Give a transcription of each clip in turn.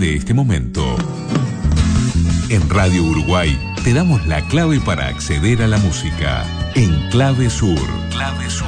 de este momento. En Radio Uruguay te damos la clave para acceder a la música. En Clave Sur. Clave Sur.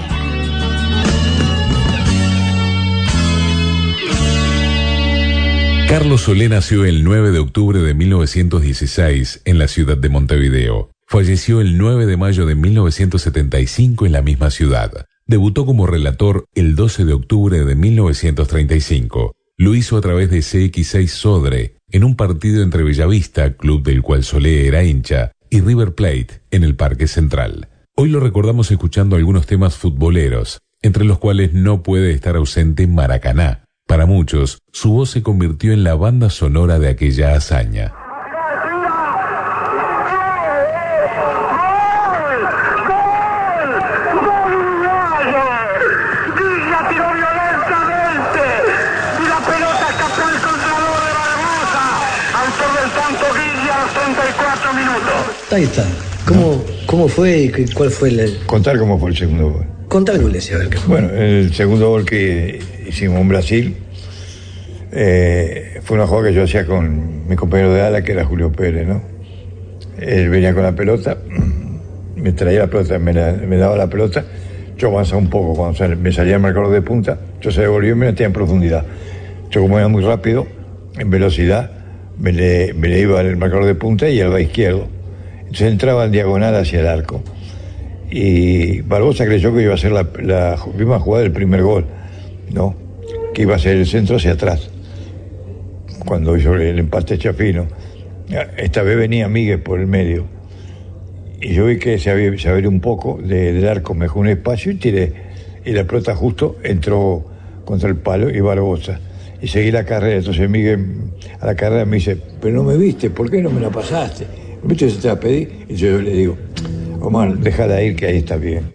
Carlos Solé nació el 9 de octubre de 1916 en la ciudad de Montevideo. Falleció el 9 de mayo de 1975 en la misma ciudad. Debutó como relator el 12 de octubre de 1935. Lo hizo a través de CX6 Sodre, en un partido entre Bellavista, club del cual Solé era hincha, y River Plate, en el Parque Central. Hoy lo recordamos escuchando algunos temas futboleros, entre los cuales no puede estar ausente Maracaná. Para muchos, su voz se convirtió en la banda sonora de aquella hazaña. Ahí está. ¿Cómo fue y cuál fue el...? Contar cómo fue el segundo gol. Contame, a ver qué fue. Bueno, el segundo gol que hicimos en Brasil fue una jugada que yo hacía con mi compañero de ala, que era Julio Pérez, ¿no? Él venía con la pelota, me traía la pelota, me daba la pelota, yo avanzaba un poco, cuando me salía el marcador de punta, yo se devolvió y me metía en profundidad. Yo, como era muy rápido, en velocidad, me le iba el marcador de punta y al izquierdo. Entonces entraba en diagonal hacia el arco. Y Barbosa creyó que iba a ser la misma jugada del primer gol, ¿no? Que iba a ser el centro hacia atrás, cuando hizo el empate Chafino. Esta vez venía Miguel por el medio. Y yo vi que se abrió un poco del arco, me dejó un espacio y tiré. Y la pelota justo entró contra el palo y Barbosa. Y seguí la carrera. Entonces Miguel a la carrera me dice, pero no me viste, ¿por qué no me la pasaste? ¿Viste que se te la pedí? Y yo le digo, Omar, déjala ir que ahí está bien.